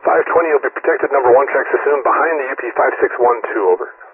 520, you'll be protected, number 1, tracks assumed behind the UP 5612, over.